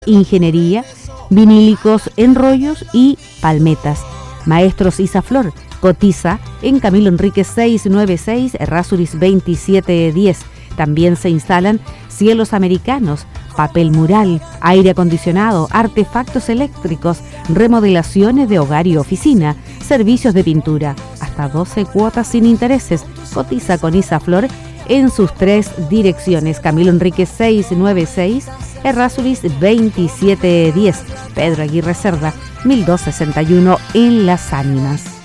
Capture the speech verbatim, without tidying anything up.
ingeniería, vinílicos, enrollos y palmetas. Maestros Isaflor cotiza en Camilo Enríquez seiscientos noventa y seis, Errázuriz veintisiete diez. También se instalan cielos americanos, papel mural, aire acondicionado, artefactos eléctricos, remodelaciones de hogar y oficina, servicios de pintura, hasta doce cuotas sin intereses. Cotiza con Isaflor en sus tres direcciones: Camilo Enríquez seiscientos noventa y seis, Errázuriz veintisiete diez, Pedro Aguirre Cerda mil doscientos sesenta y uno en Las Ánimas.